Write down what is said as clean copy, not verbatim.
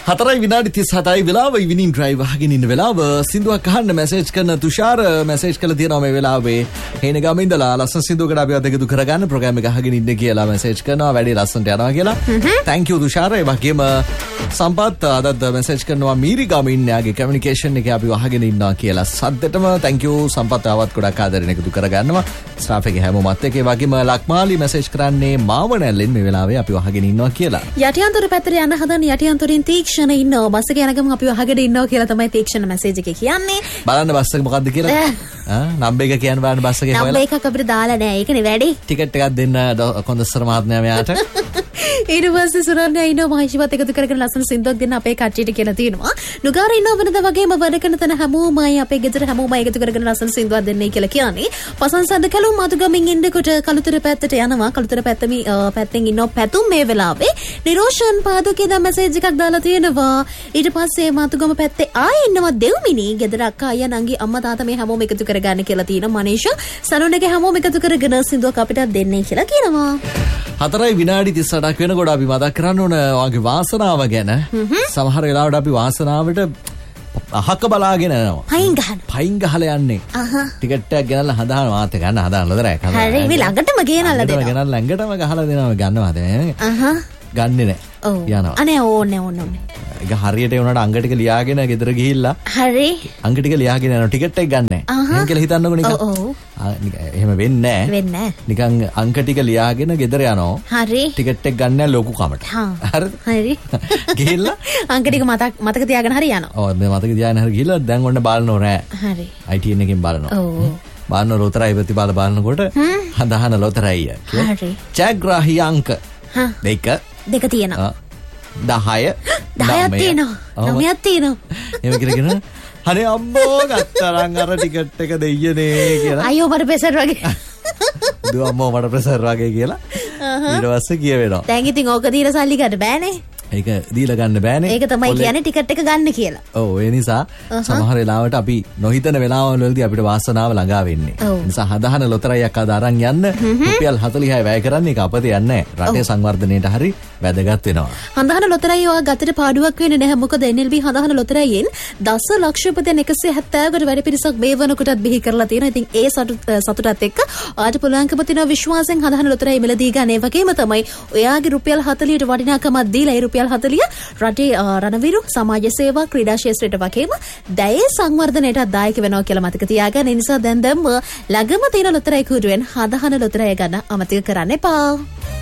4 විනාඩි 37යි වෙලාව ඉවිනින් ඩ්‍රයිව් අහගෙන ඉන්න වෙලාව සින්දුවක් අහන්න මැසේජ් කරන තුෂාර මැසේජ් කරලා තියෙනවා මේ වෙලාවේ හේනගම ඉඳලා ලස්සන සින්දුවකට අපි අද එකතු කරගන්න ප්‍රෝග්‍රෑම් එක අහගෙන ඉන්න කියලා මැසේජ් කරනවා වැඩි ලස්සනට යනවා කියලා thank you තුෂාර ඒ වගේම සම්පත් අදත් මැසේජ් කරනවා මීරිගම ඉන්න යාගේ කමියුනිකේෂන් එකේ අපි අහගෙන ඉන්නවා කියලා සද්දටම thank you සම්පත් ආවත් ගොඩක් ආදරෙන් එකතු කරගන්නවා ස්ටාෆ් එකේ හැමෝමත් එක්ක ඒ වගේම ලක්මාලි මැසේජ් කරන්නේ මාවනැල්ලෙන් මේ වෙලාවේ අපි අහගෙන ඉන්නවා කියලා යටියන්තර පැත්තට යන හදන යටියන්තරින් තීක්ෂණ ඉන්නවා බස් එක යනගම අපි අහගෙන ඉන්නවා කියලා තමයි තීක්ෂණ මැසේජ් එකේ කියන්නේ බලන්න බස් එක මොකද්ද කියලා නම්බර් එක කියන්න බලන්න බස් එකේ හොයලා නම්බර් එකක් අපිට දාලා නෑ ඒකනේ වැඩි ටිකට් එකක් දෙන්න කොන්දස්තර මහත්මයා මෙයාට ඊට පස්සේ සුරන්යා ඉන්නවා මහේෂිවත් එකතු කරගෙන ලස්සන සින්දුවක් දෙන්න අපේ කට්ටියට කියලා තියෙනවා නුගාර ඉන්නවා වෙනද වගේම වැඩ කරන තැන හැමෝමයි අපේ ගෙදර හැමෝමයි එකතු කරගෙන ලස්සන සින්දුවක් දෙන්නයි කියලා කියන්නේ පසන්සන්ද කලුම් මතුගමින් ඉන්නකොට කළුතර පැත්තට යනවා කළුතර පැත්තෙන් ඉන්නවා පැතුම් මේ වෙලාවේ නිරෝෂන් පාදුකේ දැන් මැසේජ් එකක් දාලා තියෙනවා ඊට පස්සේ මතුගම පැත්තේ ආයෙ ඉන්නවා දෙව්මිනි ගෙදර අක්කා අයියා නංගි අම්මා තාත්තා මේ හැමෝම එකතු කරගන්න කියලා තියෙනවා මනීෂා සනුන්ගේ හැමෝම එකතු කරගෙන සින්දුවක් අපිට දෙන්නයි කියලා කියනවා 4 විනාඩි 38ක් වෙනකොට අපි මතක් කරන්න ඕන වගේ වාසනාව ගැන සමහර වෙලාවට අපි වාසනාවට අහක බලාගෙන යනවා පයින් ගහලා යන්නේ ටිකට් එකක් ගෙනල්ලා හදාන මාත් ගන්න හදාන ලොදරයක් හදාන හරි මේ ළඟටම ගෙනල්ලා දෙනවා ගෙනල්ලා ළඟටම ගහලා දෙනවා ගන්නවාද ගන්නෙ නෑ යනවා අනේ ඕනේ ඒක හරියට ඒ උනාට අංග ටික ලියාගෙන ගෙදර ගිහිල්ලා හරි අංග ටික ලියාගෙන යනවා ටිකට් එක ගන්න නෑ කියලා හිතන්නකො නිකන් එහෙම වෙන්නේ නෑ නිකන් අංග ටික ලියාගෙන ගෙදර යනවා හරි ටිකට් එක ගන්න නෑ ලොකු කමට හරි ගිහිල්ලා අංග ටික මතක තියාගෙන හරි යනවා ඔව් මේ මතක තියාගෙන හරි ගිහිල්ලා දැන් ඔන්න බලනෝ නෑ හරි ITN එකෙන් බලනවා බලන ලොතරැයි ප්‍රතිපාල බලනකොට හදාන ලොතරැයි හරි ජයග්‍රාහී අංක දෙක තියෙනවා 10ක් තියෙනවා 9ක් තියෙනවා එහෙම කරගෙන හරි අම්මෝ ගත්තරන් අර ටිකට් එක දෙයියනේ කියලා අයියෝ මට ප්‍රෙෂර් වගේ දුව අම්මෝ මට ප්‍රෙෂර් වගේ කියලා ඊට පස්සේ කියවෙනවා දැන් ඉතින් ඕක දීලා සල්ලි ගන්න බෑනේ ඒක දීලා ගන්න බෑනේ ඒක තමයි කියන්නේ ටිකට් එක ගන්න කියලා ඔව් ඒ නිසා සමහර වෙලාවට අපි නොහිතන වෙලාවල් වලදී අපිට වාසනාව ළඟා වෙන්නේ ඒ නිසා හදාන ලොතරැයියක් අද අරන් යන්න රුපියල් 46 වැය කරන්නේ ඒක අපතේ යන්නේ රටේ සංවර්ධනයට හරි වැදගත් වෙනවා හදාන ලොතරැයිය ඔය ගතට පාඩුවක් වෙන්නේ නැහැ මොකද NLB හදාන ලොතරැයියෙන් දසලක්ෂපතියන් 170කට වැඩි පිරිසක් මේ වෙනකොටත් බිහි කරලා තියෙනවා ඉතින් ඒ සතුටත් එක්ක ඔයාට පුළුවන්කම තියෙන විශ්වාසයෙන් හදාන ලොතරැයිය මිලදී ගන්න ඒ වගේම තමයි ඔයාගේ රුපියල් 40ට වටිනාකමක් දීලා ඒ රුපියල් 40 රටේ රණවිරු සමාජ සේවා ක්‍රීඩා ක්ෂේත්‍රයට වගේම දැයේ සංවර්ධනයට දායක වෙනවා කියලා මතක තියාගන්න. ඒ නිසා දැන් ළඟම තියෙන ලොතරැයි කුඩුවෙන් හදාන ලොතරැයි ගන්න අමතක කරන්න එපා.